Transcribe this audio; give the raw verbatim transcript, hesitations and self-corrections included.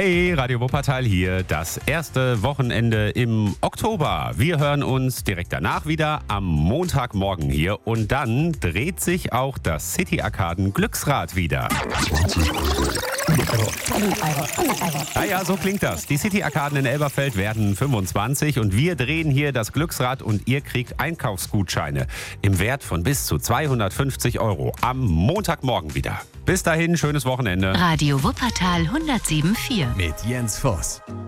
Hey, Radio Wuppertal hier. Das erste Wochenende im Oktober. Wir hören uns direkt danach wieder am Montagmorgen hier. Und dann dreht sich auch das City Arkaden Glücksrad wieder. Ah ja, so klingt das. Die City Arkaden in Elberfeld werden fünfundzwanzig und wir drehen hier das Glücksrad und ihr kriegt Einkaufsgutscheine im Wert von bis zu zweihundertfünfzig Euro am Montagmorgen wieder. Bis dahin, schönes Wochenende. Radio Wuppertal hundertsieben Komma vier mit Jens Voss.